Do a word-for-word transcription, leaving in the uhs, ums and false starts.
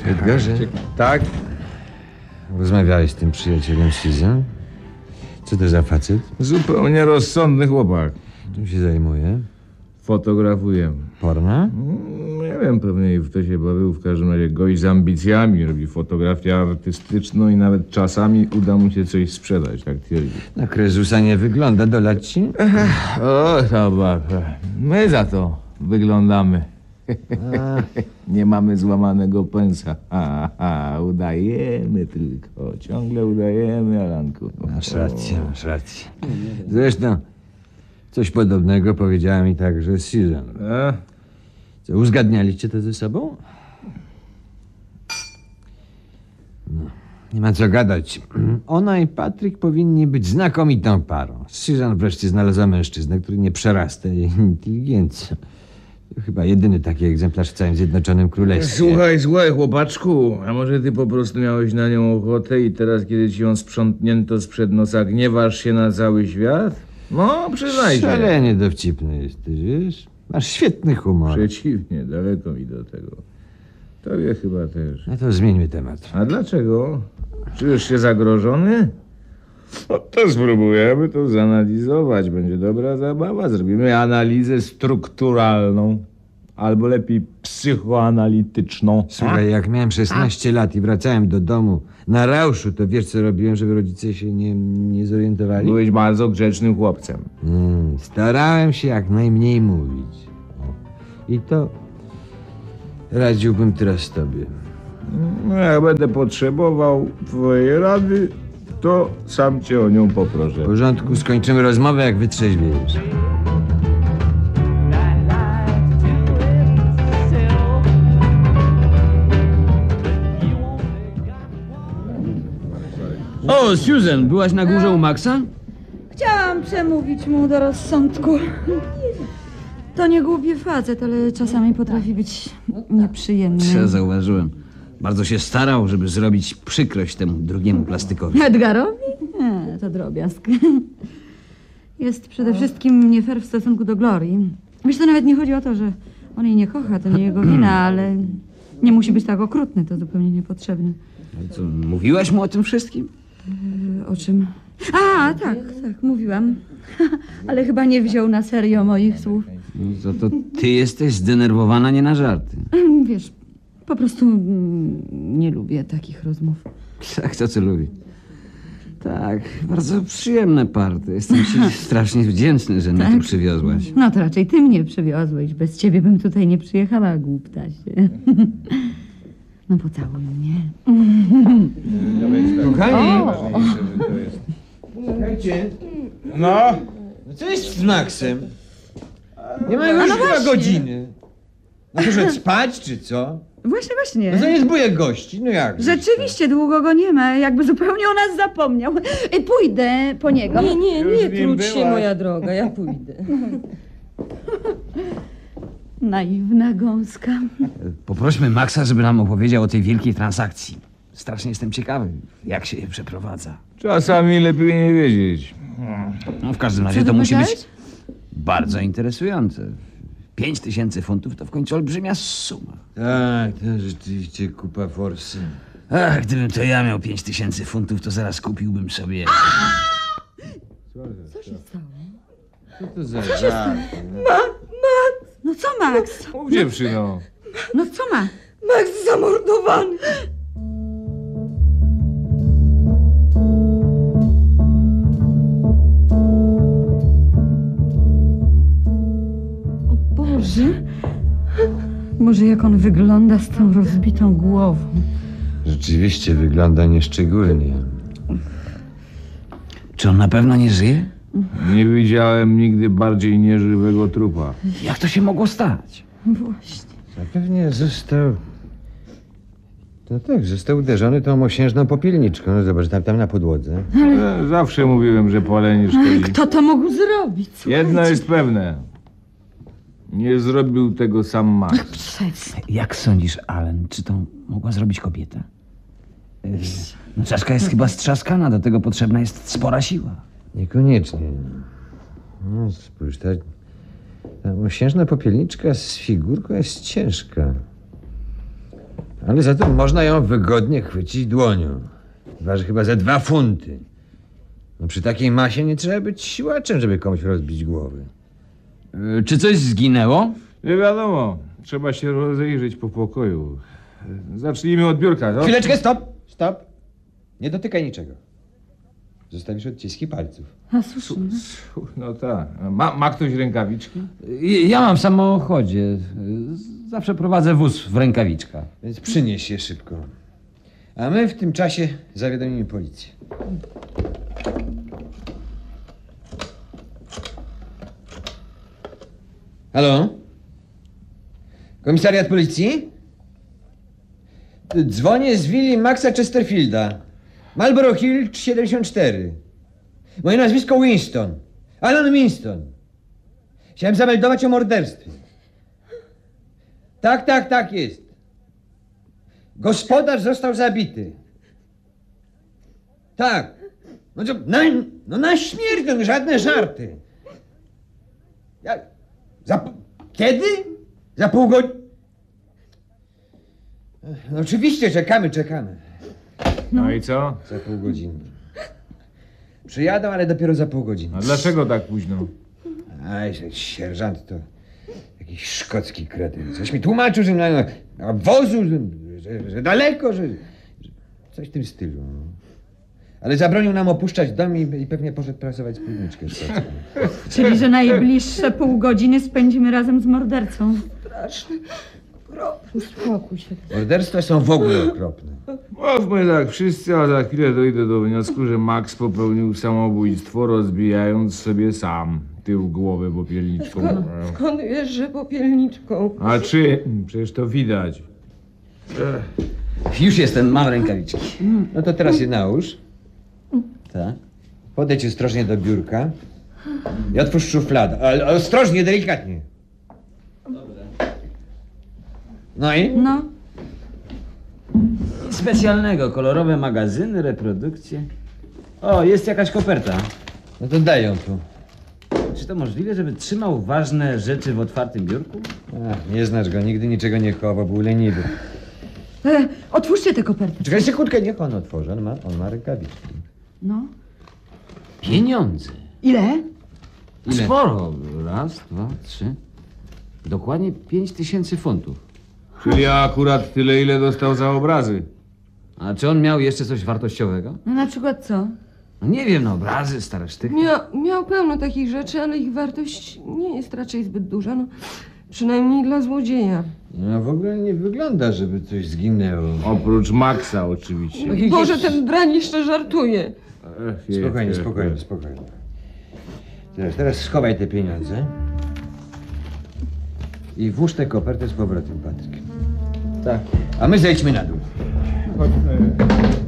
Edgarze? Tak? Rozmawiałeś z tym przyjacielem Susan? Co to za facet? Zupełnie rozsądny chłopak. Czym się zajmuje? Fotografuję. Porno? Nie wiem, pewnie w to się bawił. W każdym razie gość z ambicjami. Robi fotografię artystyczną i nawet czasami uda mu się coś sprzedać, tak twierdzi. Na Krezusa nie wygląda, dolać ci? O, chyba. My za to wyglądamy. Nie mamy złamanego pensa. Ha, ha, udajemy tylko. Ciągle udajemy, Alanku. Masz rację, masz rację. Zresztą coś podobnego powiedziała mi także Susan. A? Co, uzgadnialiście to ze sobą? No, nie ma co gadać. Ona i Patryk powinni być znakomitą parą. Susan wreszcie znalazła mężczyznę, który nie przerasta jej inteligencją. To chyba jedyny taki egzemplarz w całym Zjednoczonym Królestwie. Słuchaj, słuchaj, chłopaczku, a może ty po prostu miałeś na nią ochotę i teraz, kiedy ci ją sprzątnięto sprzed nosa, gniewasz się na cały świat? No, przyznaj się. Szalenie dowcipny jesteś, wiesz? Masz świetny humor. Przeciwnie, daleko mi do tego. Tobie chyba też. No to zmieńmy temat. A dlaczego? Czujesz się zagrożony? No to spróbujemy to zanalizować. Będzie dobra zabawa. Zrobimy analizę strukturalną. Albo lepiej psychoanalityczną. Słuchaj, jak miałem szesnaście lat i wracałem do domu na rauszu, to wiesz, co robiłem, żeby rodzice się nie, nie zorientowali? Byłeś bardzo grzecznym chłopcem. Mm, starałem się jak najmniej mówić. I to radziłbym teraz tobie. No, jak będę potrzebował twojej rady, to sam cię o nią poproszę. W porządku, skończymy rozmowę, jak wytrzeźwiejesz. O, Susan, byłaś na górze u Maxa? Chciałam przemówić mu do rozsądku. To nie głupi facet, ale czasami potrafi być nieprzyjemny. Co zauważyłem. Bardzo się starał, żeby zrobić przykrość temu drugiemu plastykowi. Edgarowi? Nie, to drobiazg. Jest przede wszystkim nie fair w stosunku do Glorii. Wiesz, to nawet nie chodzi o to, że on jej nie kocha, to nie jego wina, ale nie musi być tak okrutny, to zupełnie niepotrzebne. Co, mówiłaś mu o tym wszystkim? O czym? A, tak, tak, mówiłam. Ale chyba nie wziął na serio moich słów. No, to, to ty jesteś zdenerwowana nie na żarty. Wiesz, po prostu mm, nie lubię takich rozmów. Tak, to co lubi. Tak, bardzo przyjemne party. Jestem ci strasznie wdzięczny, że mnie tu przywiozłaś. No to raczej ty mnie przywiozłeś. Bez ciebie bym tutaj nie przyjechała, głuptasie. No pocałuj mnie. Kochani! Słuchajcie, No, co jest z Maxem? Nie ma już no chyba właśnie. godziny. No poszedł spać, czy co? Właśnie, właśnie. No to nie zbójek gości, no jak? Rzeczywiście długo go nie ma, jakby zupełnie o nas zapomniał. I pójdę po niego. Nie, nie, Już nie nim trudź się, byłaś. moja droga, ja pójdę. Naiwna gąska. Poprośmy Maxa, żeby nam opowiedział o tej wielkiej transakcji. Strasznie jestem ciekawy, jak się je przeprowadza. czasami lepiej nie wiedzieć. No, w każdym razie Co to ty musi być powiedziałeś? bardzo interesujące. Pięć tysięcy funtów to w końcu olbrzymia suma. Tak, to rzeczywiście kupa forsy. Ach, gdybym to ja miał pięć tysięcy funtów, to zaraz kupiłbym sobie... Co się stało? Co to za żart? No co, Max? Mów, dziewczyno. No co ma? Max zamordowany. O Boże. Boże, jak on wygląda z tą rozbitą głową. Rzeczywiście wygląda nieszczególnie. Czy on na pewno nie żyje? Nie widziałem nigdy bardziej nieżywego trupa. Jak to się mogło stać? Właśnie. Zapewnie został... No tak, został uderzony tą mosiężną popielniczką. No zobacz, tam, tam na podłodze. E, Zawsze mówiłem, że palenie szkodzi. Kto to mógł zrobić? Jedno jest pewne. Nie zrobił tego sam Max. Przestań. Jak sądzisz, Allen, czy to mogła zrobić kobieta? Yy, No czaszka jest chyba strzaskana, do tego potrzebna jest spora siła. Niekoniecznie. No spójrz, ta, ta mosiężna popielniczka z figurką jest ciężka. Ale za to można ją wygodnie chwycić dłonią. Waży chyba ze dwa funty. No przy takiej masie nie trzeba być siłaczem, żeby komuś rozbić głowy. Y, Czy coś zginęło? Nie wiadomo, trzeba się rozejrzeć po pokoju. Zacznijmy od biurka, no? Chwileczkę, stop! Stop! Nie dotykaj niczego. Zostawisz odciski palców. A słusznie. No tak. Ma, ma ktoś rękawiczki? Y, Ja mam w samochodzie. Y, Zawsze prowadzę wóz w rękawiczkach. Więc przynieś je szybko. A my w tym czasie zawiadomimy policję. Halo? Komisariat policji? Dzwonię z willi Maxa Chesterfielda. Marlborough Hill siedemdziesiąt cztery. Moje nazwisko Winston. Alan Winston. Chciałem zameldować o morderstwie. Tak, tak, tak jest. Gospodarz został zabity. Tak. No, to, na, no na śmierć, no, żadne żarty. Ja, za, p- kiedy? Za pół godziny? No, oczywiście, czekamy, czekamy. No i co? Za pół godziny. Przyjadą, ale dopiero za pół godziny. A dlaczego tak późno? Aj, że sierżant to jakiś szkocki kretyn. Coś mi tłumaczył, że na, na wozu, że, że, że daleko, że, że... Coś w tym stylu. No. Ale zabronił nam opuszczać dom i, i pewnie poszedł pracować spódniczkę szkocką. Czyli, że najbliższe pół godziny spędzimy razem z mordercą. Straszny. Uspokój się. Morderstwa są w ogóle okropne. Mówmy tak wszyscy, a za chwilę dojdę do wniosku, że Max popełnił samobójstwo, rozbijając sobie sam tył głowy popielniczką. Skąd wiesz, że popielniczką? A czy? Przecież to widać. Już jestem, mam rękawiczki. No to teraz je nałóż. Tak. Podejdź ostrożnie do biurka i otwórz szufladę. Ale ostrożnie, delikatnie. No i? No, Specjalnego, kolorowe magazyny, reprodukcje. O, jest jakaś koperta. No to daj ją tu. Czy to możliwe, żeby trzymał ważne rzeczy w otwartym biurku? Ach, nie znasz go, nigdy niczego nie chował, był leniwy. e, otwórzcie tę kopertę. Czekaj sekundkę, niech on otworzy, on ma, on ma rękawiczki. No. Pieniądze. Ile? Ile? Sporo. Raz, dwa, trzy. Dokładnie pięć tysięcy funtów. Czyli akurat tyle, ile dostał za obrazy. A czy on miał jeszcze coś wartościowego? No na przykład co? No nie wiem, no obrazy, stare sztychy. Mia, miał pełno takich rzeczy, ale ich wartość nie jest raczej zbyt duża. No, przynajmniej dla złodzieja. No w ogóle nie wygląda, żeby coś zginęło. Oprócz Maxa oczywiście. Boże, ten drań jeszcze żartuje. Ech, je, Spokojnie, je, spokojnie, je. spokojnie. Teraz, teraz schowaj te pieniądze. I włóż tę kopertę z powrotem, Patryk. Tak. A my zejdźmy na dół. Chodźmy.